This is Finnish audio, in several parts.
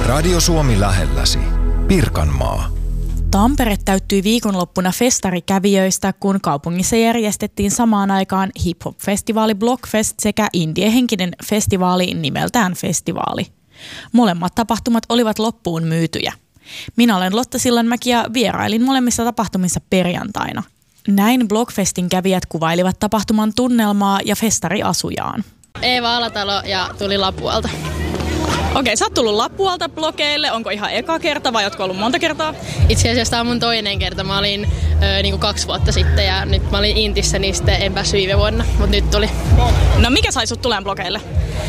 Radio Suomi lähelläsi. Pirkanmaa. Tampere täyttyi viikonloppuna festarikävijöistä, kun kaupungissa järjestettiin samaan aikaan hip-hop-festivaali Blockfest sekä indiehenkinen festivaali nimeltään Festivaali. Molemmat tapahtumat olivat loppuun myytyjä. Minä olen Lotta Sillanmäki ja vierailin molemmissa tapahtumissa perjantaina. Näin Blockfestin kävijät kuvailivat tapahtuman tunnelmaa ja festariasujaan. Eeva Alatalo ja tuli Lapualta. Okei, sä oot tullut Lapualta blokeille. Onko ihan eka kerta vai ootko ollut monta kertaa? Itse asiassa tää on mun toinen kerta. Mä olin niinku 2 vuotta sitten ja nyt mä olin Intissä, niin sitten en päässyt viime vuonna, mutta nyt tuli. No mikä sai sut tuleen blokeille?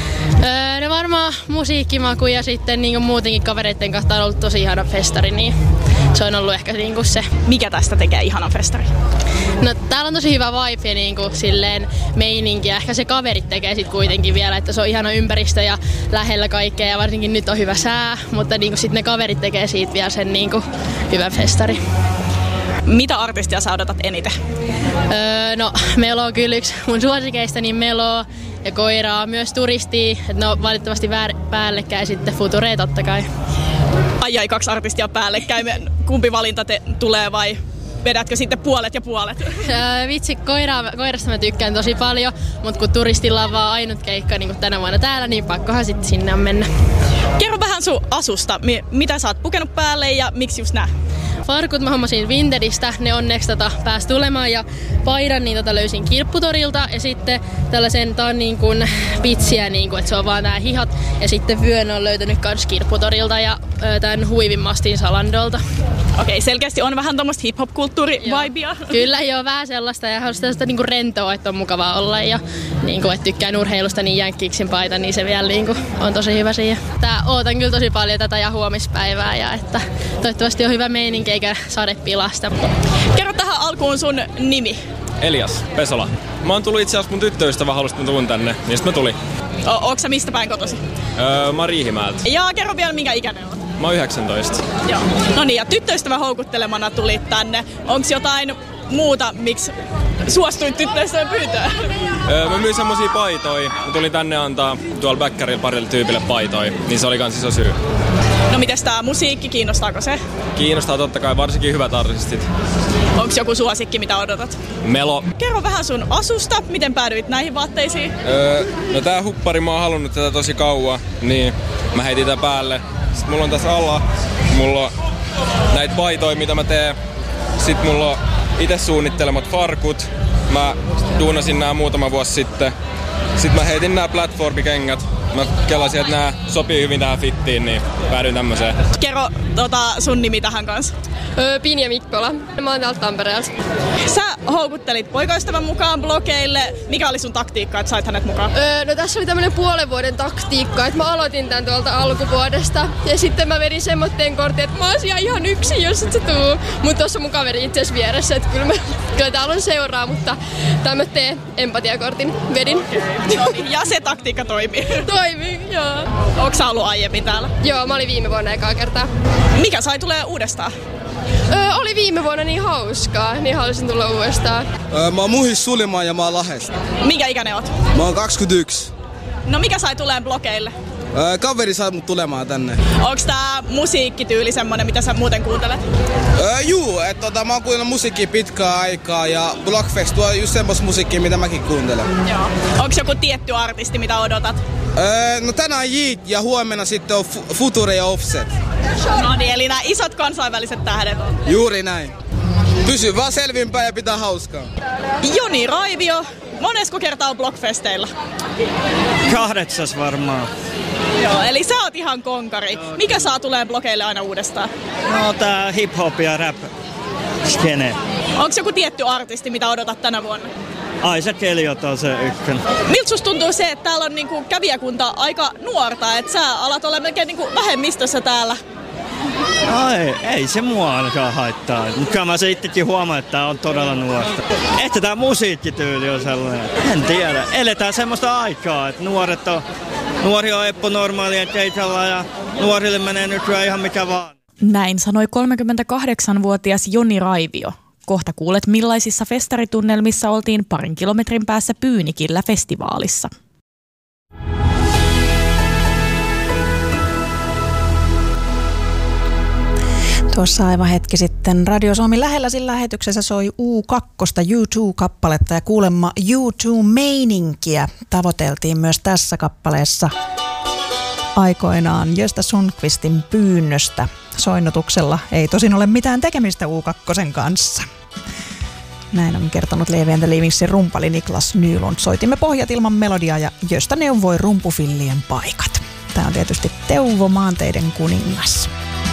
No varmaan musiikkimaku ja sitten niinku muutenkin kavereiden kanssa on ollut tosi ihana festari, niin se on ollut ehkä niinku se. Mikä tästä tekee ihanan festari? No täällä on tosi hyvä vibe ja niinku silleen meininki ja ehkä se kaverit tekee sit kuitenkin vielä, että se on ihana ympäristö ja lähellä kaikkea ja varsinkin nyt on hyvä sää, mutta niinku sit ne kaverit tekee siitä vielä sen niinku hyvän festari. Mitä artistia sä odotat eniten? No Melo on kyllä yksi mun suosikeista, niin Melo ja Koiraa, myös Turistia, että ne on valitettavasti päällekkäin sitten Futuree totta kai. Ai 2 artistia päällekkäin, kumpi valinta tulee vai vedätkö sitten puolet ja puolet? Vitsi, Koirasta mä tykkään tosi paljon, mutta kun Turistilla on vaan ainut keikka niin kuin tänä vuonna täällä, niin pakkohan sitten sinne on mennä. Kerro vähän sun asusta, mitä sä oot pukenut päälle ja miksi just nää? Farkut mä hommasin Vinteristä, ne onneksi pääsi tulemaan ja paidan niin löysin Kirpputorilta ja sitten tällaisen, tää on niin kuin pitsiä, niin kuin, että se on vaan nää hihat ja sitten vyön on löytänyt kans Kirpputorilta ja tän huivin mastin Salandolta. Okei, selkeästi on vähän tommoista hip-hop-kulttuuri-vibea. Kyllä joo, vähän sellaista ja sellaista niinku rentoa, että on mukavaa olla ja niinku, että tykkään urheilusta, niin Jänkkiksin paita, niin se vielä niinku on tosi hyvä siihen. Ootan kyllä tosi paljon tätä ja huomispäivää ja että toivottavasti on hyvä meininki eikä sade pilasta. Kerro tähän alkuun sun nimi. Elias Pesola. Mä oon tullut itse asiassa mun tyttöystävä halusi, että mä tuun tänne, niin sit mä tulin. Ootko sä mistä päin kotosi? Mä oon Riihimäeltä. Ja kerro vielä minkä ikäinen oot. Mä oon 19. Joo. No niin, ja tyttöystävä houkuttelemana tulit tänne. Onks jotain muuta, miksi suostuit tyttöystävän pyytöön? Mä myin semmosia paitoja. Mä tulin tänne antaa tuolla bäkkärillä parille tyypille paitoja, niin se oli kans iso syy. No mites tää musiikki, kiinnostaako se? Kiinnostaa totta kai, varsinkin hyvät artistit. Onks joku suosikki, mitä odotat? Melo. Kerro vähän sun asusta, miten päädyit näihin vaatteisiin? No tää huppari, mä oon halunnut tätä tosi kauan, niin mä heitin tää päälle. Sitten mulla on tässä alla, mulla on näitä paitoja, mitä mä teen. Sitten mulla on itse suunnittelemat farkut. Mä duunasin nää muutama vuosi sitten. Sitten mä heitin nää platformikengät. Mä kelasin, että nää sopii hyvin tähän fittiin, niin päädyin tämmöiseen. Kerro sun nimi tähän kanssa. Pinja Mikkola. Mä oon täältä Tampereelta. Sä houkuttelit poikaystävän mukaan blogeille. Mikä oli sun taktiikka, että sait hänet mukaan? No tässä oli tämmönen puolen vuoden taktiikka, että mä aloitin tän tuolta alkuvuodesta. Ja sitten mä vedin semmoitteen kortin, että mä oon ihan yksin, jos et sä tuu. Mut tossa mun kaveri itse asiassa vieressä, että kyllä täällä on seuraa, mutta tämmöitteen empatiakortin vedin. Okay. Ja se taktiikka toimii. Toimii, joo. Onko sä ollut aiemmin täällä? Joo, mä olin viime vuonna ekaa kertaa. Mikä sai tulee uudestaan? Oli viime vuonna niin hauskaa, niin halusin tulla uudestaan. Mä oon Muhis Sulimaan ja mä oon Lahdesta. Mikä ikäinen oot? Mä oon 21. No mikä sai tuleen blogeille? Kaveri sai mut tulemaan tänne. Onks tää musiikkityyli semmonen, mitä sä muuten kuuntelet? Juu, että mä oon kuunnellut musiikkia pitkään aikaa ja Blockfest tuo just semmos musiikkia, mitä mäkin kuuntelen. Joo. Onks joku tietty artisti, mitä odotat? No tänään Yeet ja huomenna sitten on Future ja Offset. No niin, eli nämä isot kansainväliset tähdet on. Juuri näin. Pysy vaan selvinpäin ja pitää hauskaa. Joni Raivio, monesko kertaa on Blockfesteilla? 8 varmaan. Joo, eli sä oot ihan konkari. Mikä saa tulee blogeille aina uudestaan? No tää hip-hop ja rap skene. Onks joku tietty artisti, mitä odotat tänä vuonna? Isaac Elliot on se ykkönen. Miltä susta tuntuu se, että täällä on niinku kävijäkunta aika nuorta, että sä alat olla melkein niinku vähemmistössä täällä? No ei se mua ainakaan haittaa. Mutta kyllä mä se itsekin huomaan, että tää on todella nuorta. Ehkä tää musiikkityyli on sellainen. En tiedä. Eletään semmoista aikaa, että nuori on epänormaalien keikalla ja nuorille menee nykyään ihan mikä vaan. Näin sanoi 38-vuotias Joni Raivio. Kohta kuulet, millaisissa festaritunnelmissa oltiin 2 kilometrin päässä Pyynikillä festivaalissa. Tuossa aivan hetki sitten Radio Suomi Lähelläsin lähetyksessä soi U2 U2-kappaletta ja kuulemma U2-meininkiä tavoiteltiin myös tässä kappaleessa aikoinaan Gösta Sundqvistin pyynnöstä. Soinnutuksella ei tosin ole mitään tekemistä U2 kanssa. Näin on kertonut Levi and the Leavingsin rumpali Niklas Nylund. Soitimme Pohjat ilman melodiaa ja Gösta neuvoi rumpufillien paikat. Tämä on tietysti Teuvo, maanteiden kuningas.